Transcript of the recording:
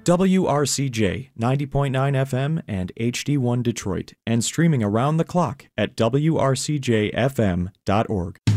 WRCJ 90.9 FM and HD1 Detroit, and streaming around the clock at WRCJFM.org.